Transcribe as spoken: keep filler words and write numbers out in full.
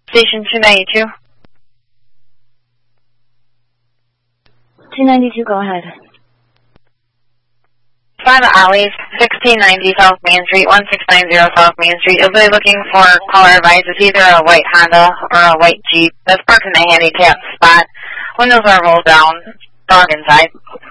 Station two ninety-two. two ninety-two, go ahead. Five Ollies, sixteen ninety South Main Street, one six nine zero South Main Street. You'll be looking for caller advice. It's either a white Honda or a white Jeep that's parked in a handicapped spot. Windows are rolled down. Dog inside.